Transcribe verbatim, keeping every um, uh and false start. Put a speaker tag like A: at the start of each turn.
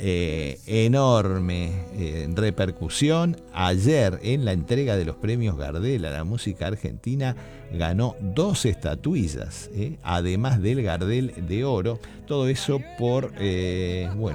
A: eh, enorme eh, repercusión. Ayer, en la entrega de los premios Gardel a la música argentina, ganó dos estatuillas, eh, además del Gardel de Oro. Todo eso por, eh, bueno,